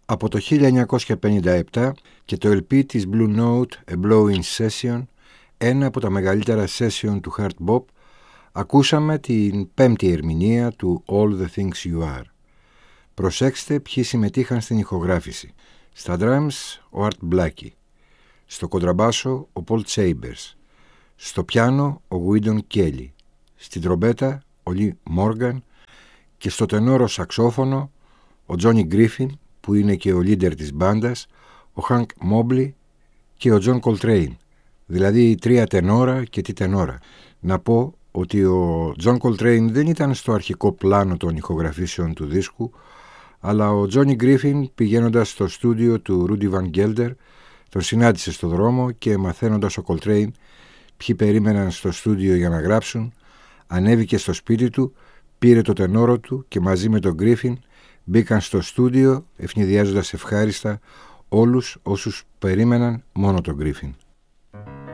Από το 1957 και το LP της Blue Note, A Blowing Session, ένα από τα μεγαλύτερα session του hard bop, ακούσαμε την πέμπτη ερμηνεία του All the Things You Are. Προσέξτε ποιοι συμμετείχαν στην ηχογράφηση. Στα drums ο Art Blakey, στο κοντραμπάσο ο Paul Chambers, στο πιάνο ο Wydon Kelly, στην τρομπέτα ο Lee Morgan και στο τενόρο σαξόφωνο ο Johnny Griffin, που είναι και ο leader της μπάντας, ο Hank Mobley και ο John Coltrane, δηλαδή τρία τενόρα και τι τενόρα. Να πω ότι ο John Coltrane δεν ήταν στο αρχικό πλάνο των ηχογραφήσεων του δίσκου, αλλά ο Johnny Griffin, πηγαίνοντας στο στούντιο του Rudy Van Gelder, τον συνάντησε στο δρόμο και μαθαίνοντας ο Coltrane ποιοι περίμεναν στο στούντιο για να γράψουν, ανέβηκε στο σπίτι του, πήρε το τενόρο του και μαζί με τον Griffin μπήκαν στο στούντιο ευνηδιάζοντας ευχάριστα όλους όσους περίμεναν μόνο τον Griffin.